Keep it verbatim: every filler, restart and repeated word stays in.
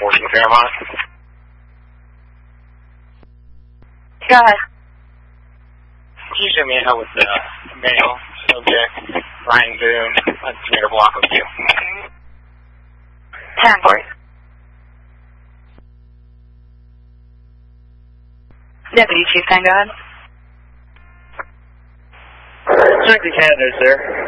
fourteen Fairmont. Go ahead. Can you show me how with the male subject, Ryan Boone, on Tomato Block of two? ten for you. Deputy Chief, ten, go ahead. Strictly Canada, sir.